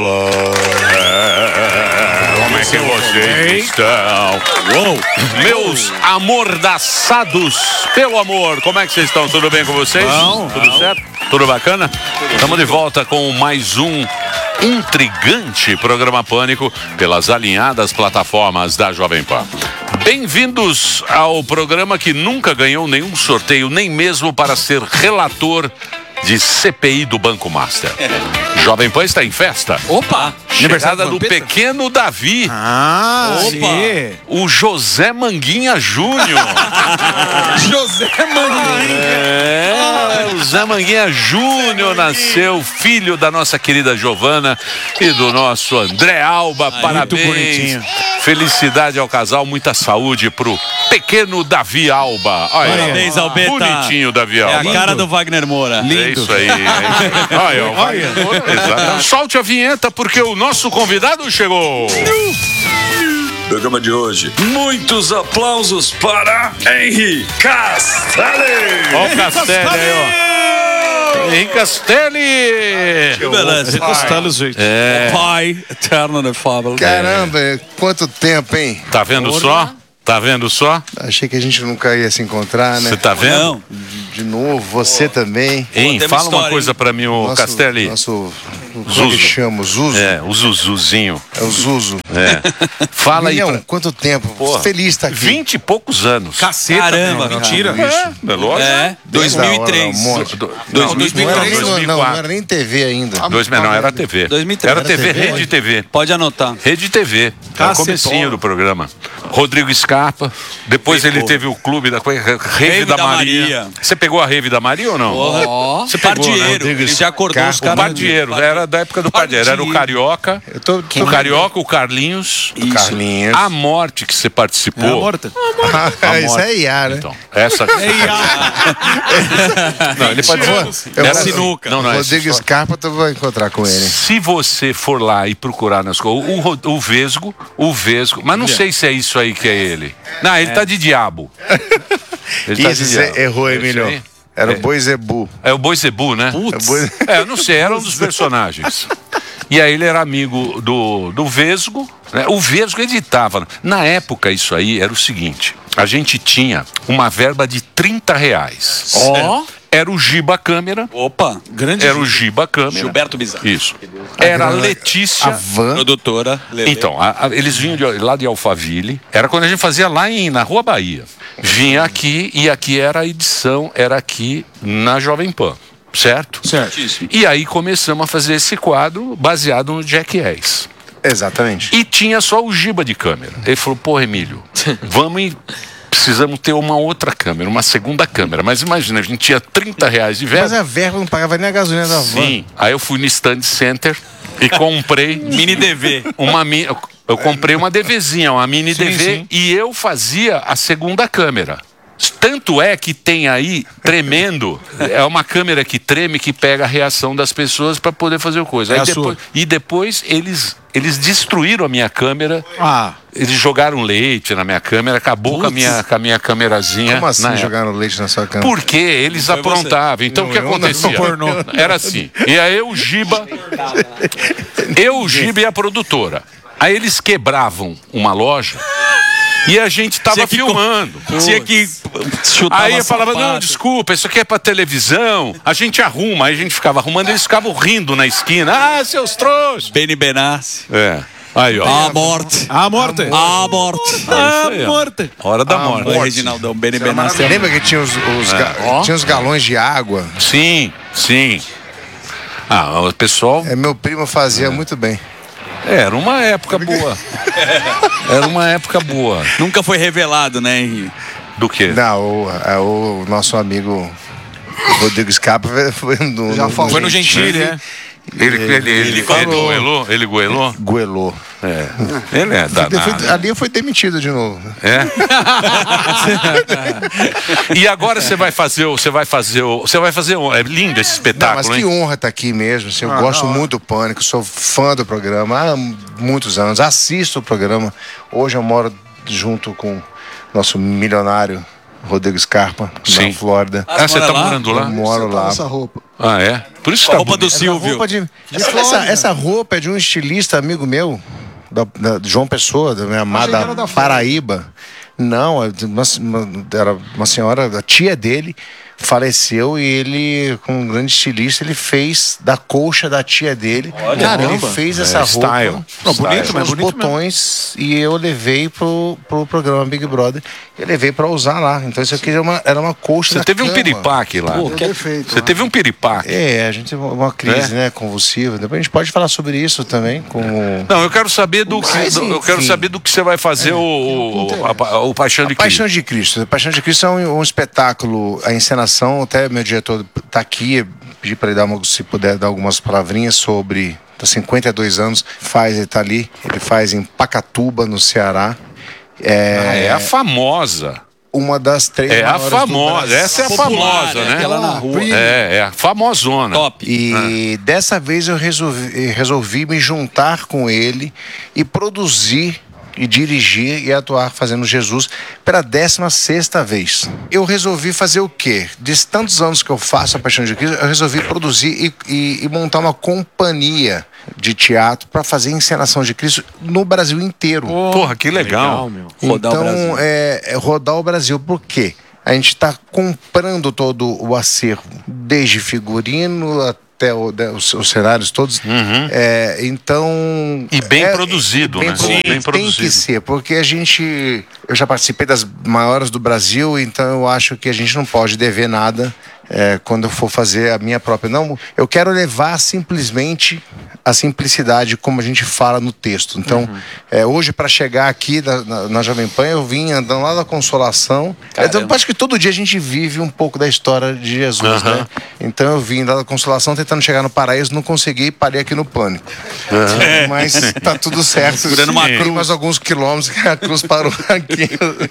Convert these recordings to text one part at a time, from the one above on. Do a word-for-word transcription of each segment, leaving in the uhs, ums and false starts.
Como é que vocês estão? Uou. Meus amordaçados, pelo amor, como é que vocês estão? Tudo bem com vocês? Não, Tudo não. certo? Tudo bacana? Estamos de volta com mais um intrigante programa Pânico pelas alinhadas plataformas da Jovem Pan. Bem-vindos ao programa que nunca ganhou nenhum sorteio, nem mesmo para ser relator de C P I do Banco Master. Jovem Pan está em festa. Opa! Chegada do pequeno Davi. Ah, Opa! sim. O José Manguinha Júnior. José Manguinha. É, o José Manguinha Júnior nasceu, filho da nossa querida Giovana e do nosso André Alba. Ai, parabéns. muito bonitinho. Felicidade ao casal, muita saúde pro pequeno Davi Alba. Olha, Parabéns, Albeta. bonitinho, Davi É Alba. a cara do Wagner Moura. É isso aí. É isso aí. Olha, o Wagner Moura, exato. Solte a vinheta porque o nosso convidado chegou. Programa de hoje. Muitos aplausos para Henri Castelli. Ó o Castelli aí, ó. Henrique Castelli. Que beleza. Castelli, gente. É. Pai eterno de fábula. Caramba, quanto tempo, hein? Tá vendo só? Tá vendo só? Achei que a gente nunca ia se encontrar, né? Você tá vendo? Não. De novo, você também. Hein, Pô, tem uma fala uma história, coisa hein? pra mim, o Nosso- Castelli. Nosso. Como é Zuzo. que chama? O Zuzo? É, o Zuzuzinho. É o Zuzo. É. Fala aí. Milhão, Pra... quanto tempo? Porra, Feliz de estar aqui. Vinte e poucos anos. Caceta, Caramba, meu, cara. mentira. É, é lógico. É, Desde a hora, dois mil e três. um monte. Do- Não, dois mil e Não era, três, nem, dois mil e não, não quatro. era nem T V ainda. Dois, não, era T V. dois mil e três. Era T V, Era T V? Rede T V. Pode anotar. Rede T V. Era o Cacetona. comecinho do programa. Rodrigo Scarpa. Depois ele teve o clube da Rave, Rave da, da Maria. Maria. Você pegou a Rave da Maria ou não? Ó, Você pegou, né? Pardieiro. Rodrigo Ele já acordou os O caras. Pardieiro, era da época do Pardieiro. Era o Carioca. Eu tô, tô O Carioca, o Carlinhos. O Carlinhos. A Morte que você participou. É a morta. Ah, A isso Morte. é I A, né? Então, essa. Não, ele participou. Eu Era vou- sinuca. Não, não, essa Rodrigo história- Scarpa, tu vai encontrar com ele. Se você for lá e procurar nas coisas, o, Ro- o Vesgo, o Vesgo, mas não sei se é isso aí que é ele. Não, ele tá de diabo. Ele tá Isso, de você diabo. errou, É isso Emílio. aí? Era É. o Boi Zebu. É o Boi Zebu, né? É o Boi- É, eu não sei, era um dos personagens. E aí ele era amigo do, do Vesgo, né? O Vesgo editava. Na época, isso aí era o seguinte: a gente tinha uma verba de trinta reais. Ó. Era o Giba Câmera. Opa. Grande. Era o Giba Câmera. Gilberto Bizarro. Isso. Era a grana- Letícia. A van. Produtora. Lelê. Então, a- a- eles vinham de, lá de Alphaville. Era quando a gente fazia lá em, na Rua Bahia. Vinha aqui e aqui era a edição, era aqui na Jovem Pan. Certo? Certo. E aí começamos a fazer esse quadro baseado no Jackass. Exatamente. E tinha só o Giba de câmera. Ele falou, pô, Emílio, vamos e precisamos ter uma outra câmera, uma segunda câmera. Mas imagina, a gente tinha trinta reais de verba. Mas a verba não pagava nem a gasolina da van. Sim. Aí eu fui no Stand Center e comprei Mini D V. uma mi- eu- eu comprei uma DVzinha, uma mini Sim, D V, sim. e eu fazia a segunda câmera. Tanto é que tem aí tremendo, é uma câmera que treme que pega a reação das pessoas para poder fazer o coisa. É Aí a depois, sua. e depois eles eles destruíram a minha câmera. Ah, Eles jogaram leite na minha câmera, acabou com a minha, com a minha câmerazinha. Como assim na época. jogaram leite na sua cama? Porque eles Foi aprontavam. Então Não, o que eu não. acontecia? Pornô. Era assim. E aí eu, o Giba. Eu, o Giba e a produtora. Aí eles quebravam uma loja e a gente tava Tinha que co- filmando. Tinha que chutar Aí uma eu falava, sapato. não, desculpa, isso aqui é pra televisão. A gente arruma, aí a gente ficava arrumando, eles ficavam rindo na esquina. Ah, seus trouxas. Beni Benassi. É. Aí, ó. A morte. a morte. A morte. Ah, isso aí, ó. morte. Hora da Ah, morte. Oi, Reginaldão. Beni Você Benassi. lembra que tinha os, os ga- Ó. tinha os galões de água? Sim, sim. Ah, o pessoal. É, meu primo fazia muito bem. Era uma época boa. Era uma época boa. Nunca foi revelado, né, Henri? Do quê? Não, o, é, o nosso amigo Rodrigo Scarpa foi no, Já no, falou. Foi no Gentili, é. Ele, ele, ele, ele, falou. goelou? Ele goelou? Goelou. É. Ele é Ele foi- danado. ali foi demitido de novo. É? E agora você vai fazer o. Você vai fazer o. Você vai fazer o. É lindo esse Não, espetáculo, mas que hein? honra estar aqui mesmo. assim, eu Ah, gosto da hora. muito do Pânico, sou fã do programa há muitos anos. Assisto o programa. Hoje eu moro junto com nosso milionário Rodrigo Scarpa, Sim. na Flórida. Ah, você mora tá lá? morando lá? Eu moro lá. Essa roupa. Ah, é? Por isso A tá roupa do bonito. Silvio. Roupa de, essa, essa, essa roupa é de um estilista amigo meu, da, da João Pessoa, da minha amada da Paraíba. Não, é de uma, uma- era uma senhora, a tia dele faleceu e ele, com um grande estilista, ele fez da colcha da tia dele. Caramba. Ele fez É, essa style. roupa. Não, bonito, com mas os bonito botões e eu levei pro, pro programa Big Brother. Eu levei pra usar lá. Então isso aqui era uma, era uma colcha Você da teve um cama. piripaque lá. Deu defeito, Você né? teve um piripaque. É, a gente teve uma crise, É? né, convulsiva. Depois a gente pode falar sobre isso também, com Não, eu quero saber do que, Mas, do- eu quero enfim. saber do que você vai fazer o, o, a pa- o Paixão de A Paixão Cristo. de Cristo. A Paixão de Cristo é um, um espetáculo, a encenação, até meu diretor está aqui, pedi para ele dar uma, se puder dar algumas palavrinhas sobre, tá cinquenta e dois anos, faz, ele tá ali, ele faz em Pacatuba, no Ceará. É, Ah, é a famosa. uma das três É a maiores do famosa. Brasil. Essa é a Popular, famosa, é né? aquela na rua. É, é a famosona. Top. E dessa vez eu resolvi, resolvi me juntar com ele e produzir e dirigir e atuar fazendo Jesus pela décima sexta vez. Eu resolvi fazer o quê? De tantos anos que eu faço a Paixão de Cristo, eu resolvi produzir e, e- e montar uma companhia de teatro para fazer encenação de Cristo no Brasil inteiro. Porra, que legal. meu. Rodar o então, Brasil. É, é rodar o Brasil. Por quê? A gente está comprando todo o acervo, desde figurino até o- de- os, os cenários todos. É, então. E bem é- produzido, bem né? produzido. Sim, bem Tem produzido. que ser, porque a gente. Eu já participei das maiores do Brasil, então eu acho que a gente não pode dever nada. É, quando eu for fazer a minha própria. Não, eu quero levar simplesmente a simplicidade como a gente fala no texto. Então, é, hoje, para chegar aqui na, na, na Jovem Pan, eu vim andando lá da Consolação. É, então, Caramba. acho que todo dia a gente vive um pouco da história de Jesus, Aham. né? Então, eu vim lá da Consolação tentando chegar no Paraíso, não consegui, parei aqui no Pânico. Mas tá tudo certo. Segurando uma Tem cruz. mais alguns quilômetros que a cruz parou aqui.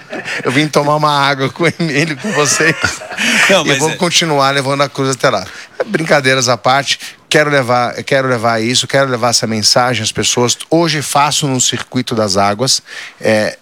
Eu vim tomar uma água com o Emílio, com vocês. Não, e mas vou é- continuar levando a cruz até lá. Brincadeiras à parte, quero levar, quero levar isso, quero levar essa mensagem às pessoas. Hoje faço no Circuito das Águas, é,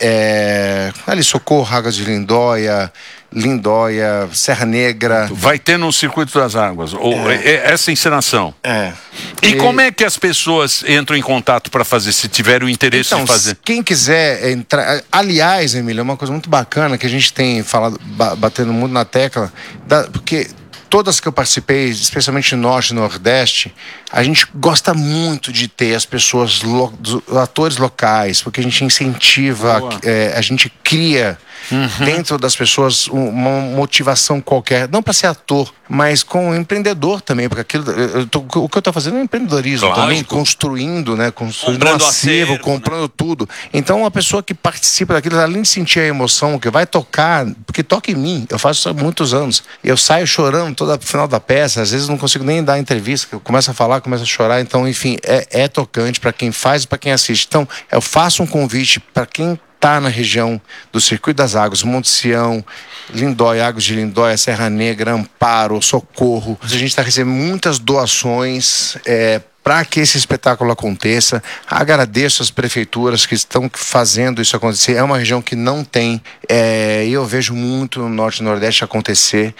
é, ali Socorro, Águas de Lindóia, Lindóia, Serra Negra. Vai ter no Circuito das Águas ou, é- essa encenação. É. E como é que as pessoas entram em contato para fazer, se tiverem o interesse Então, de fazer? quem quiser entrar. Aliás, Emílio, é uma coisa muito bacana que a gente tem falado, ba- batendo muito na tecla, da- porque todas que eu participei, especialmente no Norte e Nordeste, a gente gosta muito de ter as pessoas, lo- dos atores locais, porque a gente incentiva, é, a gente cria dentro das pessoas um- uma motivação qualquer, não para ser ator, mas com empreendedor também, porque aquilo, eu tô- o que eu estou fazendo é empreendedorismo Claro. também, construindo, né, construindo Comprando um acervo, acervo, comprando tudo. Então, uma pessoa que participa daquilo, além de sentir a emoção, que vai tocar, porque toca em mim, eu faço isso há muitos anos. Eu saio chorando todo o final da peça, às vezes não consigo nem dar entrevista, eu começo a falar, começo a chorar. Então, enfim, é, é tocante para quem faz e para quem assiste. Então, eu faço um convite para quem está na região do Circuito das Águas, Monte Sião, Lindóia, Águas de Lindóia, Serra Negra, Amparo, Socorro. A gente está recebendo muitas doações é, para que esse espetáculo aconteça. Agradeço as prefeituras que estão fazendo isso acontecer. É uma região que não tem, é, eu vejo muito no Norte e Nordeste acontecer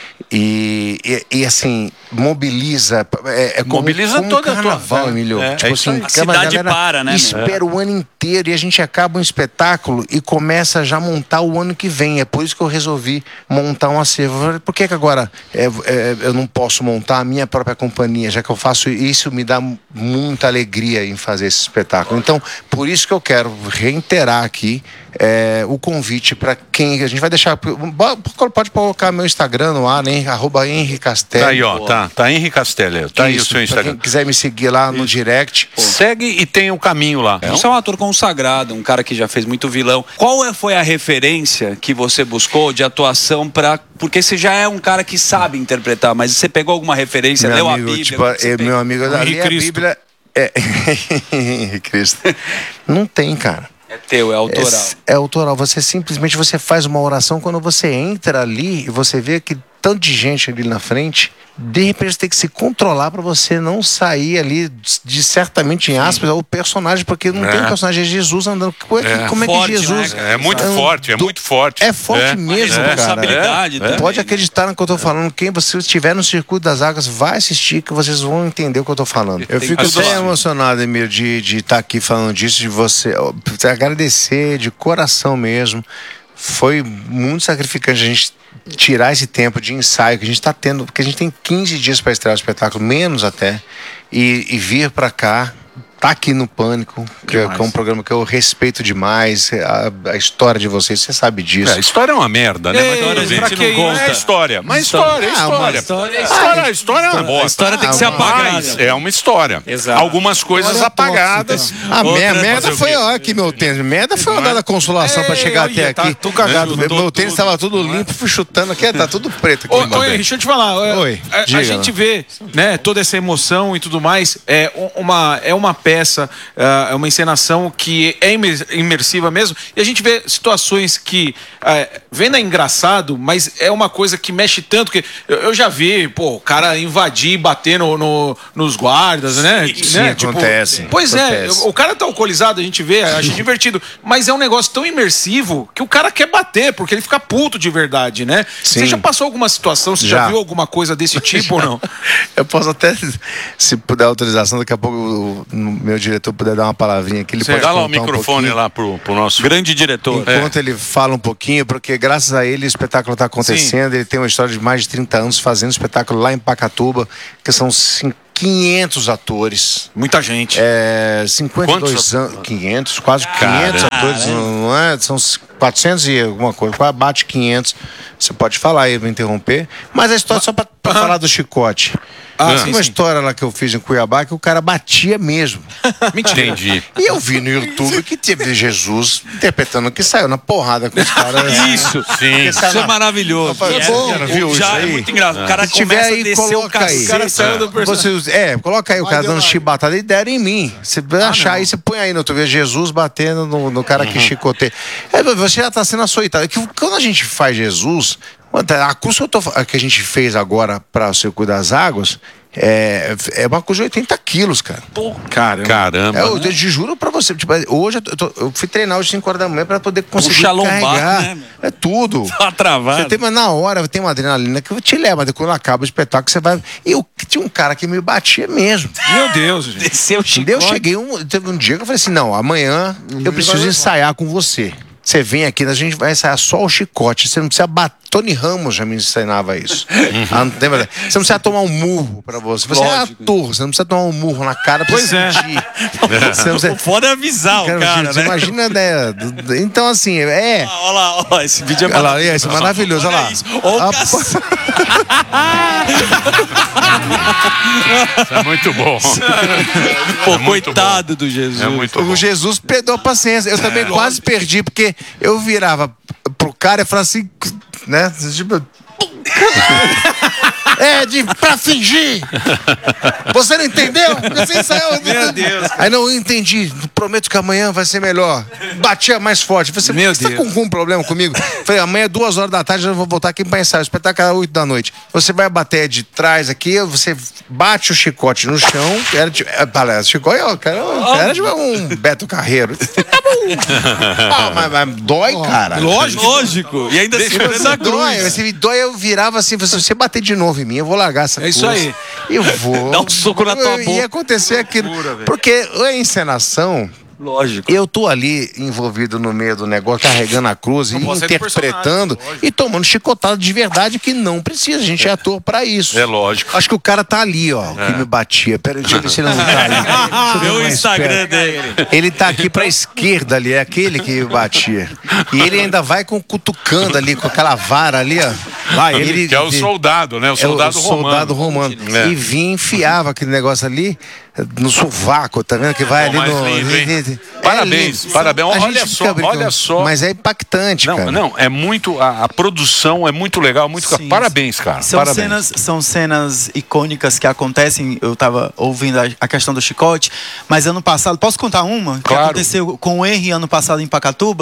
e, e, e, assim, mobiliza. É, é como, Mobiliza como toda a tua- carnaval, é, Emílio. é, tipo é isso assim, aí. A cidade galera para, né, meu? espera o ano inteiro e a gente acaba um espetáculo e começa já a montar o ano que vem. É por isso que eu resolvi montar um acervo. Eu falei, por que, que agora é, é, eu não posso montar a minha própria companhia, já que eu faço isso, me dá muita alegria em fazer esse espetáculo. Então, por isso que eu quero reiterar aqui é, o convite para quem. A gente vai deixar. Pode colocar meu Instagram no ar, né? Arroba Henri Castelli. Tá aí, ó, tá, tá Henri Castelli, tá aí o Isso, seu pra Instagram. quem quiser me seguir lá no direct. Segue e tem o caminho lá. Você é um ator consagrado, um cara que já fez muito vilão. Qual é- foi a referência que você buscou de atuação para? Porque você já é um cara que sabe interpretar, mas você pegou alguma referência, Meu leu amigo, a Bíblia? tipo, o que você é, pegou? meu amigo, ali Henri a Cristo. Bíblia é Henri Cristo. Não tem, cara. É teu, é autoral. É, é autoral. Você simplesmente você faz uma oração quando você entra ali e você vê que tanto de gente ali na frente, de repente você tem que se controlar para você não sair ali de certamente em aspas o personagem, porque não É. tem um personagem de Jesus andando. Como é que, É. como é que Forte, Jesus... né, É muito um forte, é do- muito forte. É forte mesmo, cara. responsabilidade É, é. também. Pode acreditar no que eu tô falando. Quem você estiver no circuito das águas, vai assistir que vocês vão entender o que eu tô falando. Eu fico que- até emocionado, Emílio, de de estar aqui falando disso, de você ó, agradecer de coração mesmo. Foi muito sacrificante a gente tirar esse tempo de ensaio que a gente está tendo, porque a gente tem quinze dias para estrear o espetáculo, menos até, e, e vir para cá. Tá aqui no Pânico, que é, que é um programa que eu respeito demais, a, a história de vocês, você sabe disso. É, a história é uma merda, né? Ei, Mas pra a gente quem não conta. é É história. Mas história, é Ah, uma história. história é História, a história é uma bosta. A história tem que ser Ah, apagada. Mas é uma história. Exato. Algumas coisas História apagadas. A Outra- mer- merda fazer o foi, quê? olha aqui meu tênis, merda foi uma dada consolação pra Ei, chegar olha, até tá aqui. tudo cagado, Meu, tudo, meu tênis tudo. estava tudo limpo, fui chutando aqui, tá tudo preto aqui. Ô, meu ô, bem. deixa eu te falar. é, Oi, a, a diga, gente né? vê, né, toda essa emoção e tudo mais. É um- uma, é uma peça, é uma encenação que é imer- imersiva mesmo. E a gente vê situações que é, vendo é engraçado, mas é uma coisa que mexe tanto que eu, eu já vi, pô, o cara invadir e bater no, no- nos guardas, né? sim, né? acontece, Pois acontece. é, o, o cara tá alcoolizado, a gente vê, acha divertido, mas é um negócio tão imersivo que o cara quer bater, porque ele fica puto de verdade, né? Sim. Você já passou alguma situação, você já, Já. viu alguma coisa desse tipo ou não? Eu posso até, se puder autorização, daqui a pouco o o meu diretor puder dar uma palavrinha aqui, ele pode Dá lá o contar um microfone pouquinho. lá pro, pro nosso. Grande diretor. Enquanto ele fala um pouquinho, porque graças a ele o espetáculo está acontecendo, ele tem uma história de mais de trinta anos fazendo espetáculo lá em Pacatuba, que são cin- quinhentos atores. Muita gente. É, cinquenta e dois Quantos? anos, quinhentos, quase quinhentos atores, não é? São quatrocentos e alguma coisa, quase bate quinhentos. Você pode falar aí, eu vou interromper. Mas a história, só para falar do chicote. Ah, Tem sim, uma sim. história lá que eu fiz em Cuiabá que o cara batia mesmo. Entendi. E eu vi no YouTube que teve Jesus interpretando que saiu na porrada com os caras. Isso, Sim. Que saiu Isso é na- maravilhoso. Foi É, bom, é, viu já isso é aí? muito engraçado. O cara Se tiver começa aí, a descer o coloca aí. cacete. O cara saiu do personagem. Você, é, coloca aí o cara dando chibatada e deram em mim. Você vai achar aí, você põe aí no YouTube, Jesus batendo no, no cara que chicoteia. É, você já tá sendo açoitado. É que quando a gente faz Jesus, a cruz que, eu tô, que a gente fez agora para o Circuito das Águas é, é uma cruz de oitenta quilos, cara. Cara, Caramba. É, eu, eu te juro pra você, tipo, hoje eu, tô- eu fui treinar hoje cinco horas da manhã pra poder conseguir Puxa a lombar, carregar. né, meu? É tudo. Tá travado. Você tem, mas na hora tem uma adrenalina que te leva, mas quando acaba o espetáculo você vai... E eu tinha um cara que me batia mesmo. meu Deus, gente. Desceu o Entendeu? Eu chicote. cheguei um, teve um dia que eu falei assim, não, amanhã eu preciso ensaiar com você. Você vem aqui, a gente vai ensaiar só o chicote. Você não precisa bater. Tony Ramos já me ensinava isso. Ah, não tem verdade. Você não precisa tomar um murro pra você. Você Lógico. é ator, você não precisa tomar um murro na cara pra Pois é. sentir. Você não precisa... O foda é avisar o Cara, cara, você né? imagina, né? do- do- Então, assim, é. Ah, Olha lá, olha, esse vídeo é Olha lá, maravilhoso. isso é maravilhoso, olha lá. isso. Olha o Ah, cacete. Isso é muito bom. Pô, É muito coitado do Jesus. É muito O bom. Jesus perdeu a paciência. Eu também quase perdi, porque eu virava pro cara e falava assim, né? Tipo. É, de, pra fingir. Você não entendeu? Você ensaiou. Meu Deus. Aí não, eu entendi. Prometo que amanhã vai ser melhor. Batia mais forte. Você, Meu você tá Deus. com, com um problema comigo? Falei, amanhã é duas horas da tarde, eu vou voltar aqui pra ensaiar. O espetáculo é oito da noite. Você vai bater de trás aqui, você bate o chicote no chão. Era de, é, palestra, chicote, ó, cara, era de um Beto Carreiro. Tá bom. Ah, mas, mas dói, cara. Lógico. Lógico. E ainda segurando Você a dói, cruz. você dói, eu virava assim, se você bater de novo em mim, eu vou largar essa É isso cruz. aí. Eu vou. Dá um soco na tua Ia boca. acontecer aquilo. Porque a encenação, Lógico. eu tô ali envolvido no meio do negócio, carregando a cruz e pode ser do interpretando personagem, e tomando chicotada de verdade que não precisa. A gente é ator pra isso. É lógico. Acho que o cara tá ali, ó, que me batia. Pera, deixa eu ver se ele não tá ali. Deixa eu ver Vê o mais Instagram perto. dele. Ele tá aqui pra esquerda ali, é aquele que batia. E ele ainda vai com cutucando ali, com aquela vara ali, ó. Vai, ele, Que é o soldado, né? O é soldado o romano. soldado romano. É. E vinha, enfiava aquele negócio ali. no sovaco, tá vendo? Que vai Não, ali mas no. lindo, hein? É lindo. Parabéns, parabéns. A Olha gente só, fica brincando, olha só. Mas é impactante, Não, cara. não, é muito. A, a produção é muito legal, muito. Sim. Parabéns, cara. São parabéns. cenas, são cenas icônicas que acontecem. Eu tava ouvindo a, a questão do chicote, mas ano passado, posso contar uma? Que Claro. aconteceu com o Henry ano passado em Pacatuba,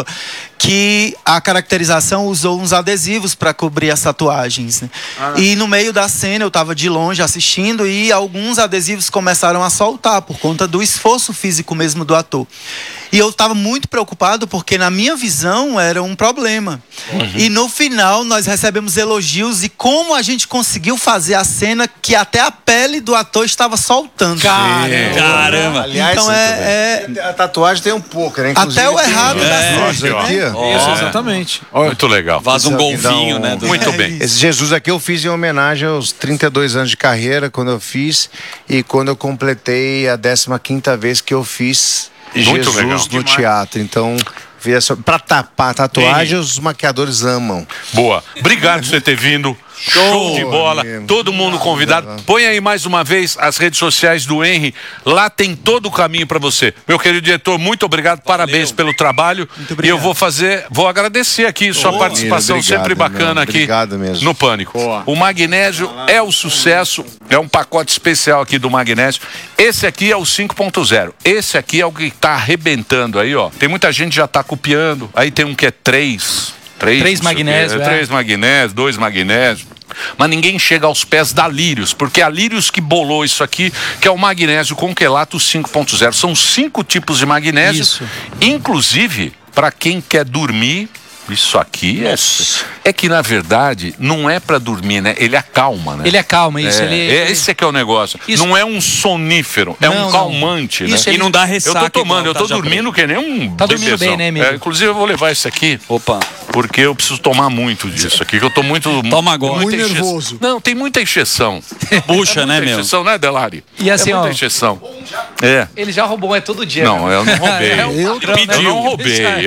que a caracterização usou uns adesivos para cobrir as tatuagens. Né? Ah. E no meio da cena eu tava de longe assistindo e alguns adesivos começaram a soltar por conta do esforço físico mesmo do ator. E eu estava muito preocupado porque na minha visão era um problema. Uhum. E no final nós recebemos elogios e como a gente conseguiu fazer a cena que até a pele do ator estava soltando. Caramba! Caramba. Aliás, Então é, é... a tatuagem tem um pouco, né? Até o errado tem... da é, cena. Isso aqui, ó. Isso, exatamente. Muito legal. Vaza um golfinho, Então, né? do- Muito É bem. isso. Esse Jesus aqui eu fiz em homenagem aos trinta e dois anos de carreira, quando eu fiz, e quando eu completei a décima quinta vez que eu fiz Muito Jesus legal. no Demais. teatro. Então, para tapar a tatuagem, os maquiadores amam. Boa. Obrigado por você ter vindo. Show de bola. mesmo. Todo mundo convidado. Põe aí mais uma vez as redes sociais do Henry. Lá tem todo o caminho para você. Meu querido diretor, muito obrigado. Parabéns pelo trabalho. Muito E obrigado. eu vou fazer, vou agradecer aqui sua participação obrigado, sempre bacana irmão. aqui Obrigado mesmo. no Pânico. O magnésio é o sucesso. É um pacote especial aqui do magnésio. Esse aqui é o cinco ponto zero. Esse aqui é o que tá arrebentando aí, ó. Tem muita gente que já tá copiando. Aí tem um que é três. Três, Três não sei o quê. magnésio, é. Três magnésios, dois magnésios. Mas ninguém chega aos pés da Lírios, porque a Lírios que bolou isso aqui, que é o magnésio com quelato cinco ponto zero. São cinco tipos de magnésio. Isso. Inclusive, para quem quer dormir, isso aqui é, é que, na verdade, não é para dormir, né? Ele acalma, né? Ele acalma, isso. É, ele, é, esse é que é o negócio. Isso. Não é um sonífero, é Não, um não. calmante, né? Isso, e não dá Eu ressaca. tô tomando, igual eu tô tá já dormindo que nem um Tá dormindo bebezão. bem, né, amigo? É, inclusive, eu vou levar esse aqui, Opa. porque eu preciso tomar muito disso aqui, que eu tô muito... Toma agora. muita Muito enche- nervoso. Não, tem muita encheção. Puxa, É né, muita meu? encheção, né, Delari? E assim, é muita ó, encheção. É. ele já roubou, é todo dia. Não, cara. eu não roubei. É um eu, padrão, né? eu não roubei.